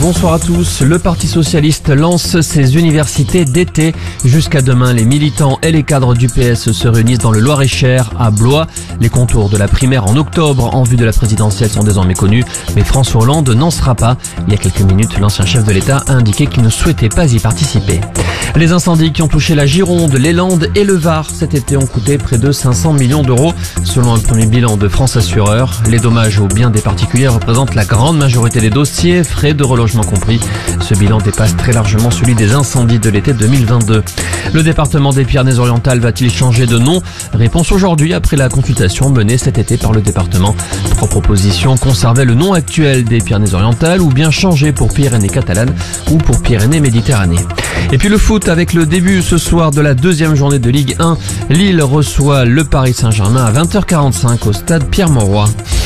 bonsoir à tous. Le Parti Socialiste lance ses universités d'été. Jusqu'à demain, les militants et les cadres du PS se réunissent dans le Loir-et-Cher, à Blois. Les contours de la primaire en octobre en vue de la présidentielle sont désormais connus, mais François Hollande n'en sera pas. Il y a quelques minutes, l'ancien chef de l'État a indiqué qu'il ne souhaitait pas y participer. Les incendies qui ont touché la Gironde, les Landes et le Var cet été ont coûté près de 500 millions d'euros, selon un premier bilan de France Assureur. Les dommages aux biens des particuliers représentent la grande majorité des dossiers, frais de relogement compris. Ce bilan dépasse très largement celui des incendies de l'été 2022. Le département des Pyrénées-Orientales va-t-il changer de nom? Réponse aujourd'hui après la consultation menée cet été par le département. 3 propositions: conserver le nom actuel des Pyrénées-Orientales ou bien changer pour Pyrénées catalanes ou pour Pyrénées-Méditerranée. Et puis le foot avec le début ce soir de la 2e journée de Ligue 1. Lille reçoit le Paris Saint-Germain à 20h45 au stade Pierre-Mauroy.